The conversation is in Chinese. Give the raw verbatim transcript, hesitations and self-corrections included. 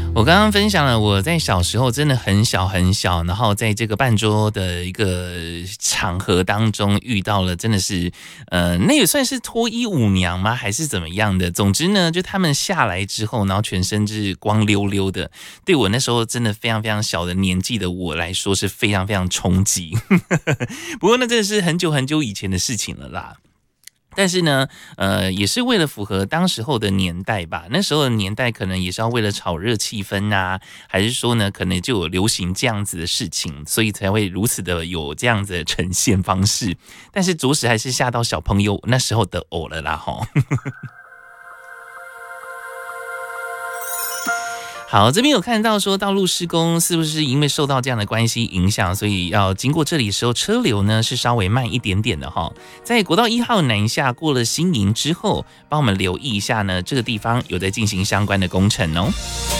我刚刚分享了我在小时候真的很小很小，然后在这个办桌的一个场合当中遇到了，真的是呃，那也算是脱衣舞娘吗？还是怎么样的？总之呢，就他们下来之后，然后全身就是光溜溜的，对我那时候真的非常非常小的年纪的我来说是非常非常冲击。不过那真的是很久很久以前的事情了啦。但是呢，呃，也是为了符合当时候的年代吧。那时候的年代可能也是要为了炒热气氛啊，还是说呢，可能就有流行这样子的事情，所以才会如此的有这样子的呈现方式。但是着实还是吓到小朋友那时候的我了啦齁。好，这边有看到说道路施工是不是因为受到这样的关系影响，所以要经过这里的时候车流呢是稍微慢一点点的齁。在国道一号南下过了新营之后，帮我们留意一下呢，这个地方有在进行相关的工程哦。